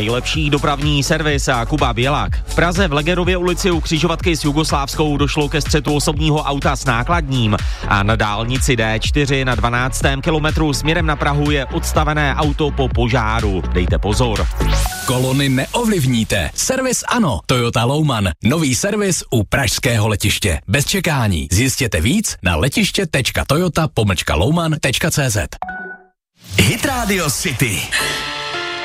Nejlepší dopravní servis a Kuba Bělák. V Praze v Legerově ulici u křižovatky s Jugoslávskou došlo ke střetu osobního auta s nákladním a na dálnici D4 na 12. kilometru směrem na Prahu je odstavené auto po požáru. Dejte pozor. Kolony neovlivníte. Servis ano. Toyota Louman. Nový servis u pražského letiště. Bez čekání. Zjistěte víc na letiště.toyota-louman.cz. Hit Radio City.